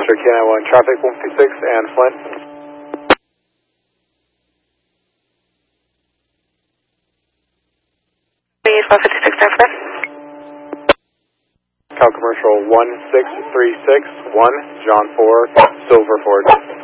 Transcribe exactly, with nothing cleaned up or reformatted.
Roger, K nine one, traffic one fifty-six and Flint. one fifty-six and Flint. Cal Commercial one six three six one, John four, Silver Ford.